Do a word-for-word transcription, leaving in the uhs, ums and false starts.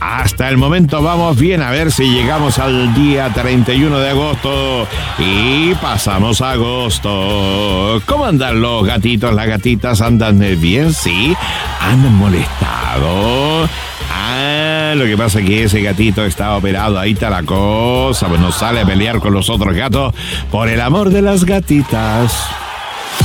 Hasta el momento vamos bien, a ver si llegamos al día treinta y uno de agosto y pasamos a agosto. ¿Cómo andan los gatitos, las gatitas? ¿Andan bien? Sí, andan molestados. Ah, lo que pasa es que ese gatito está operado, ahí está la cosa, pues no sale a pelear con los otros gatos por el amor de las gatitas.